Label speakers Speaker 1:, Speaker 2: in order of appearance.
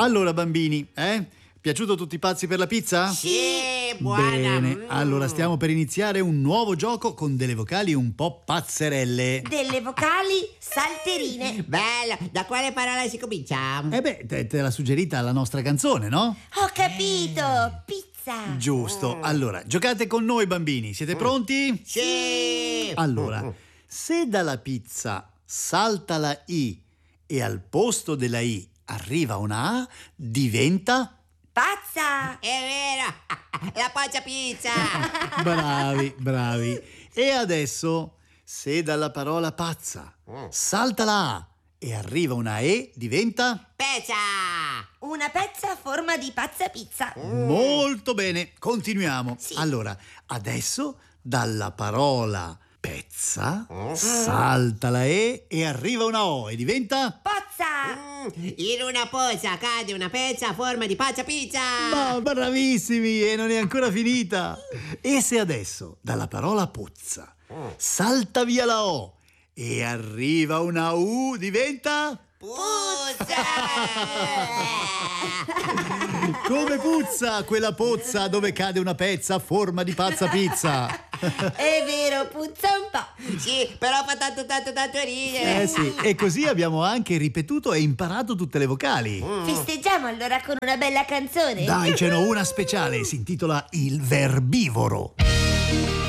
Speaker 1: Allora, bambini, piaciuto tutti i pazzi per la pizza?
Speaker 2: Sì, buona.
Speaker 1: Bene, allora stiamo per iniziare un nuovo gioco con delle vocali un po' pazzerelle.
Speaker 3: Delle vocali salterine.
Speaker 2: Bello, da quale parola si comincia?
Speaker 1: Te l'ha suggerita la nostra canzone, no?
Speaker 3: Ho capito, pizza.
Speaker 1: Giusto, allora, giocate con noi bambini, siete pronti?
Speaker 2: Sì.
Speaker 1: Allora, se dalla pizza salta la I e al posto della I arriva una A, diventa...
Speaker 3: Pazza.
Speaker 2: È vero, la pazza pizza.
Speaker 1: Bravi. E adesso, se dalla parola pazza salta la A e arriva una E, diventa...
Speaker 2: Pezza.
Speaker 3: Una pezza a forma di pazza pizza.
Speaker 1: Molto bene, continuiamo.
Speaker 3: Sì.
Speaker 1: Allora, adesso dalla parola pezza salta la E e arriva una O e diventa...
Speaker 3: Pozza.
Speaker 2: In una pozza cade una pezza a forma di pazza pizza.
Speaker 1: Ma bravissimi, e non è ancora finita. E se adesso dalla parola puzza salta via la O e arriva una U, diventa...
Speaker 2: Puzza.
Speaker 1: Come puzza quella pozza dove cade una pezza a forma di pazza pizza.
Speaker 3: È vero, puzza un po'.
Speaker 2: Sì, però fa tanto ridere.
Speaker 1: Sì, e così abbiamo anche ripetuto e imparato tutte le vocali.
Speaker 3: Festeggiamo allora con una bella canzone.
Speaker 1: Dai, ce n'ho una speciale, si intitola Il verbivoro.